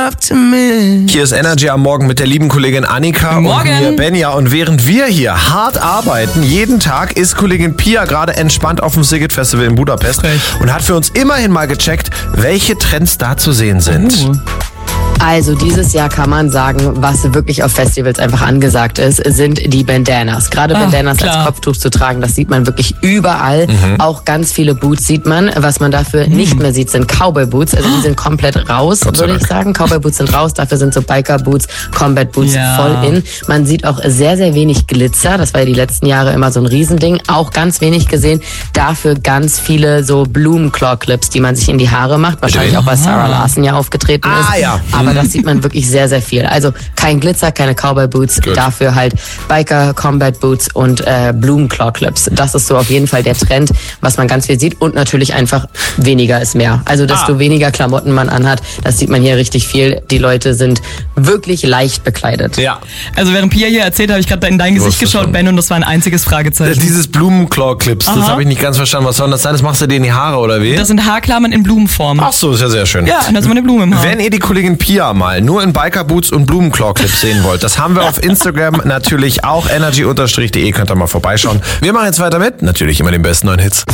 enough to miss. Hier ist Energy am Morgen mit der lieben Kollegin Annika und mir Benja. Und während wir hier hart arbeiten, jeden Tag ist Kollegin Pia gerade entspannt auf dem Szigет Festival in Budapest und hat für uns immerhin mal gecheckt, welche Trends da zu sehen sind. Also dieses Jahr kann man sagen, was wirklich auf Festivals einfach angesagt ist, sind die Bandanas. Gerade Bandanas als Kopftuch zu tragen, das sieht man wirklich überall. Auch ganz viele Boots sieht man. Was man dafür nicht mehr sieht, sind Cowboy-Boots. Also die sind komplett raus, würde ich sagen. Cowboy-Boots sind raus, dafür sind so Biker-Boots, Combat-Boots voll in. Man sieht auch sehr, sehr wenig Glitzer. Das war ja die letzten Jahre immer so ein Riesending. Auch ganz wenig gesehen. Dafür ganz viele so Blumenclaw-Clips, die man sich in die Haare macht. Wahrscheinlich auch, weil Sarah Larson ja aufgetreten ist. Ja. Aber das sieht man wirklich sehr, sehr viel. Also kein Glitzer, keine Cowboy-Boots, dafür halt Biker, Combat-Boots und Blumenclaw-Clips. Das ist so auf jeden Fall der Trend, was man ganz viel sieht. Und natürlich einfach weniger ist mehr. Also desto weniger Klamotten man anhat, das sieht man hier richtig viel. Die Leute sind wirklich leicht bekleidet. Ja. Also während Pia hier erzählt, habe ich gerade in dein Gesicht geschaut, Ben, und das war ein einziges Fragezeichen. Dieses Blumenclaw-Clips, das habe ich nicht ganz verstanden. Was soll das sein? Das machst du dir in die Haare oder wie? Das sind Haarklammern in Blumenform. Ach so, ist ja sehr schön. Ja, da ist mal eine Blume im Haar. Wenn ihr die Kollegin Pia mal nur in Biker-Boots und Blumenclaw-Clips sehen wollt, das haben wir auf Instagram natürlich auch, energy_de, könnt ihr mal vorbeischauen. Wir machen jetzt weiter mit, natürlich immer den besten neuen Hits.